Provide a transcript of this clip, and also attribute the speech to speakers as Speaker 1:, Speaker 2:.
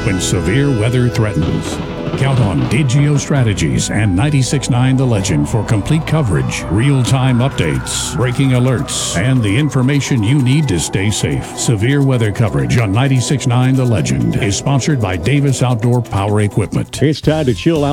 Speaker 1: when severe weather threatens. Count on Digio Strategies and 96.9 The Legend for complete coverage, real-time updates, breaking alerts, and the information you need to stay safe. Severe weather coverage on 96.9 The Legend is sponsored by Davis Outdoor Power Equipment.
Speaker 2: It's time to chill out.